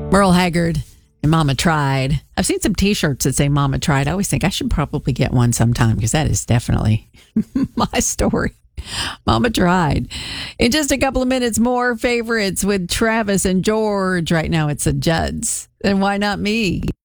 Merle Haggard and Mama Tried. I've seen some T-shirts that say Mama Tried. I always think I should probably get one sometime because that is definitely my story. Mama Tried. In just a couple of minutes, more favorites with Travis and George. Right now, it's the Judds. And why not me?